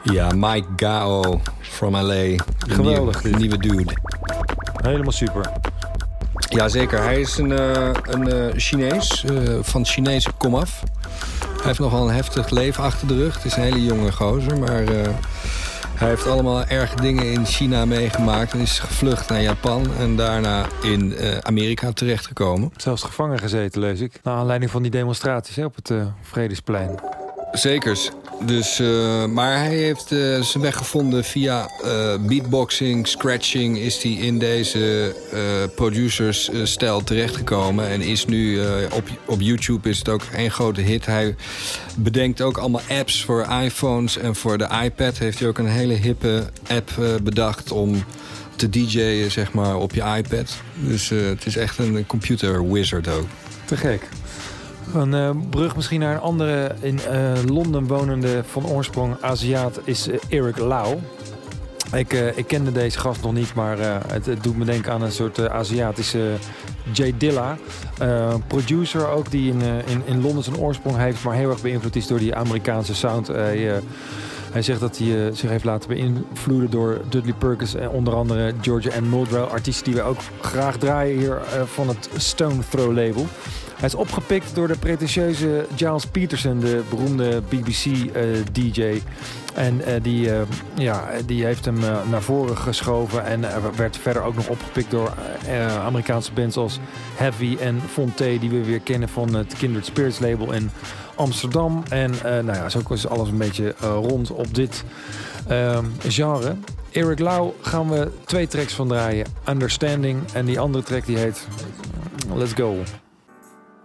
Ja, Mike Gao from LA. Geweldig. Nieuwe dude. Helemaal super. Jazeker, hij is een Chinees, van Chinese komaf. Hij heeft nogal een heftig leven achter de rug. Het is een hele jonge gozer, maar hij heeft allemaal erge dingen in China meegemaakt... en is gevlucht naar Japan en daarna in Amerika terechtgekomen. Zelfs gevangen gezeten, lees ik. Naar aanleiding van die demonstraties op het Vredesplein. Zekers. Dus, maar hij heeft zijn weg gevonden via beatboxing, scratching... is hij in deze producers-stijl terechtgekomen... en is nu op YouTube is het ook één grote hit. Hij bedenkt ook allemaal apps voor iPhones en voor de iPad... heeft hij ook een hele hippe app bedacht om te DJ'en, zeg maar, op je iPad. Dus het is echt een computer wizard ook. Te gek. Een brug misschien naar een andere in Londen wonende van oorsprong Aziat is Eric Lau. Ik kende deze gast nog niet, maar het doet me denken aan een soort Aziatische Jay Dilla. Producer ook die in Londen zijn oorsprong heeft, maar heel erg beïnvloed is door die Amerikaanse sound. Hij zegt dat hij zich heeft laten beïnvloeden door Dudley Perkins en onder andere Georgia Ann Muldrow. Artiesten die wij ook graag draaien hier van het Stone Throw label. Hij is opgepikt door de pretentieuze Giles Peterson, de beroemde BBC-DJ. En die heeft hem naar voren geschoven. En werd verder ook nog opgepikt door Amerikaanse bands als Heavy en Fonte, die we weer kennen van het Kindred Spirits label in Amsterdam. En zo is alles een beetje rond op dit genre. Eric Lau gaan we 2 tracks van draaien. Understanding en die andere track die heet Let's Go.